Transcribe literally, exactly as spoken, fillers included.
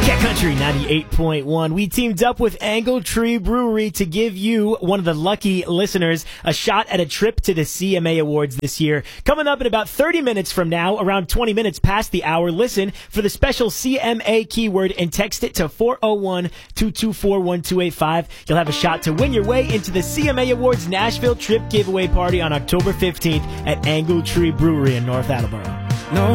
Cat Country ninety-eight point one. We teamed up with Angle Tree Brewery to give you, one of the lucky listeners, a shot at a trip to the C M A Awards this year. Coming up in about thirty minutes from now, around twenty minutes past the hour, listen for the special C M A keyword and text it to four oh one, two two four, one two eight five. You'll have a shot to win your way into the C M A Awards Nashville Trip Giveaway Party on October fifteenth at Angle Tree Brewery in North Attleboro.